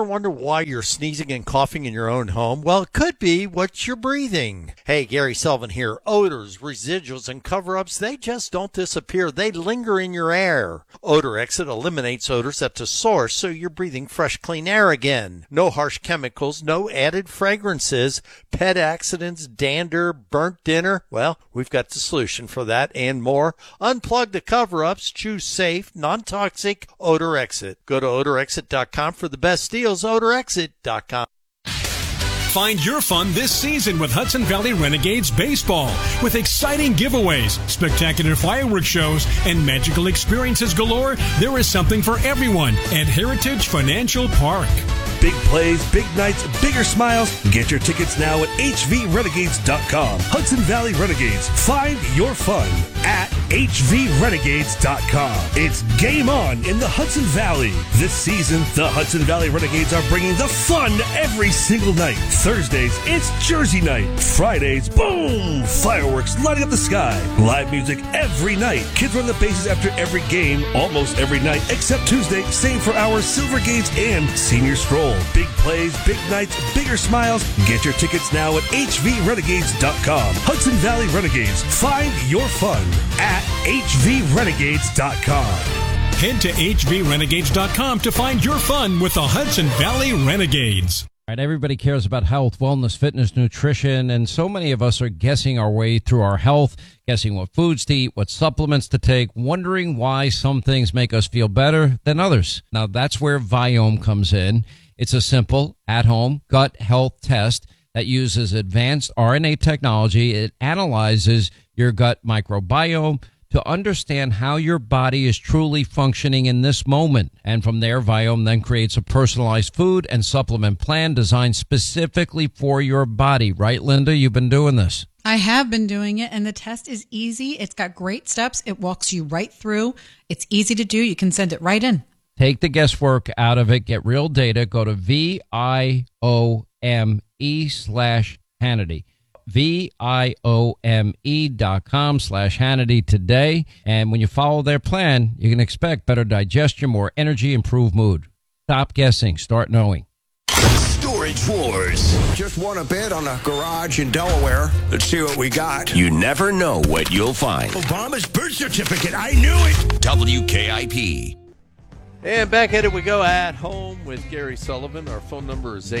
ever wonder why you're sneezing and coughing in your own home? Well, it could be what you're breathing. Hey, Gary Sullivan here. Odors, residuals, and cover-ups, they just don't disappear. They linger in your air. Odor Exit eliminates odors at the source, so you're breathing fresh, clean air again. No harsh chemicals, no added fragrances, pet accidents, dander, burnt dinner. Well, we've got the solution for that and more. Unplug the cover-ups. Choose safe, non-toxic Odor Exit. Go to odorexit.com for the best deals. odorexit.com. Find your fun this season with Hudson Valley Renegades Baseball. With exciting giveaways, spectacular fireworks shows, and magical experiences galore, there is something for everyone at Heritage Financial Park. Big plays, big nights, bigger smiles. Get your tickets now at hvrenegades.com. Hudson Valley Renegades. Find your fun at hvrenegades.com. It's game on in the Hudson Valley. This season, the Hudson Valley Renegades are bringing the fun every single night. Thursdays, it's Jersey night. Fridays, boom! Fireworks lighting up the sky. Live music every night. Kids run the bases after every game, almost every night, except Tuesday. Same for our Silver Gates and Senior Stroll. Big plays, big nights, bigger smiles. Get your tickets now at hvrenegades.com. Hudson Valley Renegades. Find your fun at hvrenegades.com. Head to hvrenegades.com to find your fun with the Hudson Valley Renegades. All right, everybody cares about health, wellness, fitness, nutrition, and so many of us are guessing our way through our health, guessing what foods to eat, what supplements to take, wondering why some things make us feel better than others. Now, that's where Viome comes in. It's a simple, at-home gut health test that uses advanced RNA technology. It analyzes your gut microbiome to understand how your body is truly functioning in this moment. And from there, Viome then creates a personalized food and supplement plan designed specifically for your body. Right, Linda? You've been doing this. I have been doing it, and the test is easy. It's got great steps. It walks you right through. It's easy to do. You can send it right in. Take the guesswork out of it. Get real data. Go to VIOME/Hannity. VIOME.com/Hannity today. And when you follow their plan, you can expect better digestion, more energy, improved mood. Stop guessing. Start knowing. Storage Wars. Just won a bid on a garage in Delaware. Let's see what we got. You never know what you'll find. Obama's birth certificate. I knew it. WKIP. And back at it we go at home with Gary Sullivan. Our phone number is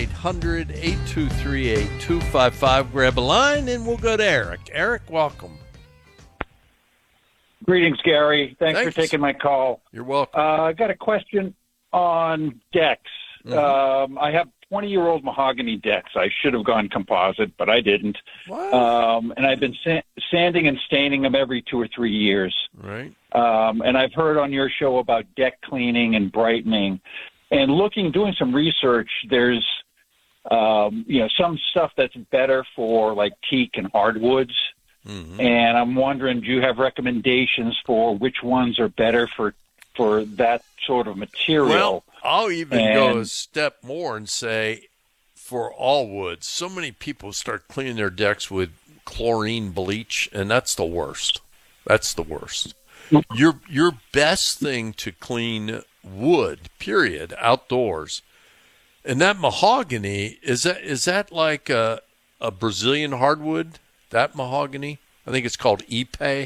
800-823-8255. Grab a line and we'll go to Eric. Eric, welcome. Greetings, Gary. Thanks for taking my call. You're welcome. I got a question on decks. Mm-hmm. I have 20-year-old mahogany decks. I should have gone composite, but I didn't. And I've been sanding and staining them every 2 or 3 years. Right. And I've heard on your show about deck cleaning and brightening. And doing some research, there's some stuff that's better for like teak and hardwoods. Mm-hmm. And I'm wondering, do you have recommendations for which ones are better for that sort of material? Well, I'll even go a step more and say for all woods, so many people start cleaning their decks with chlorine bleach, and that's the worst. That's the worst. Your best thing to clean wood, period, outdoors, and that mahogany, is that like a Brazilian hardwood, that mahogany? I think it's called Ipe.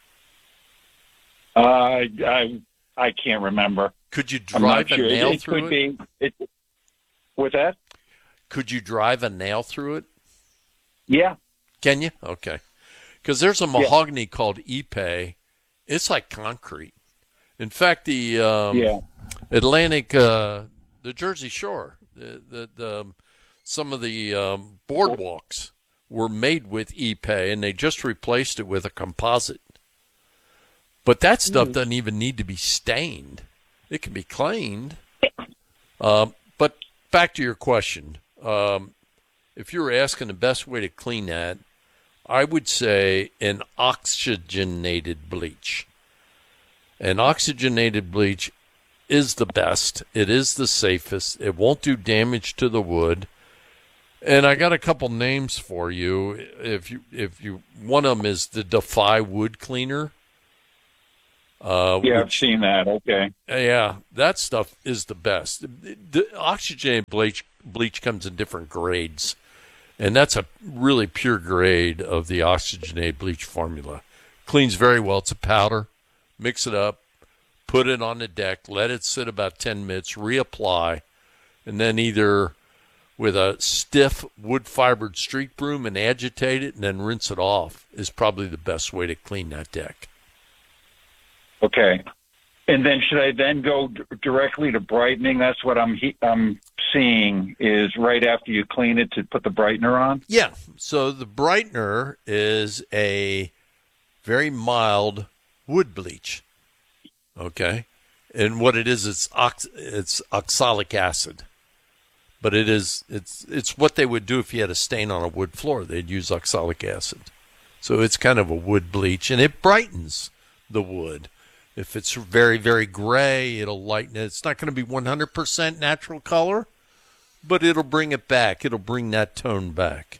I can't remember. Could you drive a nail through it? What's that? Could you drive a nail through it? Yeah. Can you? Okay. Because there's a mahogany called Ipe. It's like concrete. In fact, the Atlantic, the Jersey Shore, some of the boardwalks were made with Ipe, and they just replaced it with a composite. But that stuff doesn't even need to be stained. It can be cleaned. But back to your question. If you were asking the best way to clean that, I would say an oxygenated bleach. An oxygenated bleach is the best. It is the safest. It won't do damage to the wood. And I got a couple names for you. If you one of them is the Defy Wood Cleaner. I've seen that. Okay. Yeah, that stuff is the best. The oxygenated bleach comes in different grades, and that's a really pure grade of the oxygenated bleach formula. Cleans very well. It's a powder. Mix it up, put it on the deck, let it sit about 10 minutes, reapply, and then either with a stiff wood-fibered street broom and agitate it and then rinse it off is probably the best way to clean that deck. Okay. And then should I then go directly to brightening? That's what I'm seeing is right after you clean it to put the brightener on? Yeah. So the brightener is a very mild wood bleach. Okay. And what it is, it's oxalic acid. But it's what they would do if you had a stain on a wood floor. They'd use oxalic acid. So it's kind of a wood bleach, and it brightens the wood. If it's very, very gray, it'll lighten it. It's not going to be 100% natural color, but it'll bring it back. It'll bring that tone back.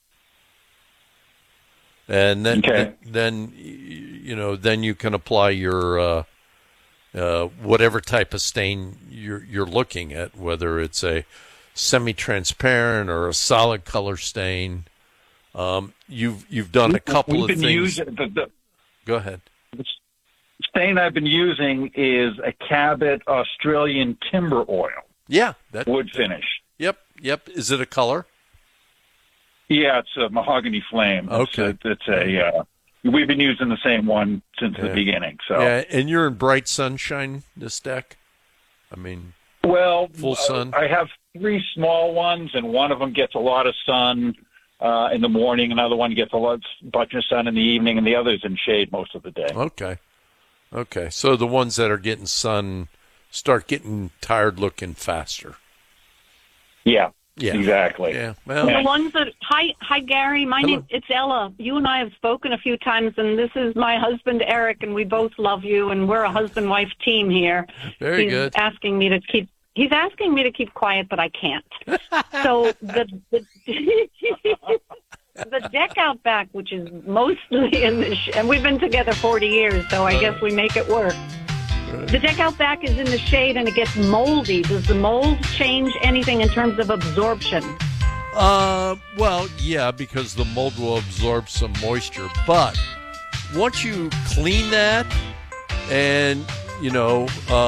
And then, then you can apply your whatever type of stain you're looking at, whether it's a semi-transparent or a solid color stain. You've done a couple of things. Go ahead. The stain I've been using is a Cabot Australian timber oil. Yeah, wood finish. Yep. Is it a color? Yeah, it's a mahogany flame. Okay. We've been using the same one since the beginning. So yeah, and you're in bright sunshine this deck. I mean, full sun. I have 3 small ones, and one of them gets a lot of sun in the morning. Another one gets a bunch of sun in the evening, and the other's in shade most of the day. Okay. So the ones that are getting sun start getting tired looking faster. Yeah. Exactly. Yeah. Well, the ones that hi Gary, my name it's Ella. You and I have spoken a few times, and this is my husband Eric, and we both love you, and we're a husband-wife team here. Very He's good. Asking me to keep quiet, but I can't. So the deck out back, which is mostly in the and we've been together 40 years, so I guess we make it work. The deck out back is in the shade and it gets moldy. Does the mold change anything in terms of absorption? Well, yeah, because the mold will absorb some moisture. But once you clean that, and you're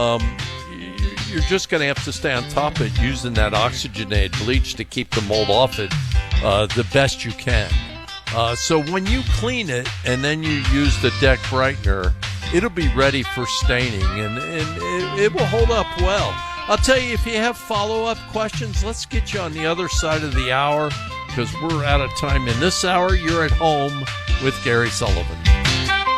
just going to have to stay on top of it using that oxygenated bleach to keep the mold off it the best you can. So when you clean it and then you use the deck brightener, it'll be ready for staining, and it will hold up well. I'll tell you, if you have follow-up questions, let's get you on the other side of the hour because we're out of time. In this hour, you're at home with Gary Sullivan.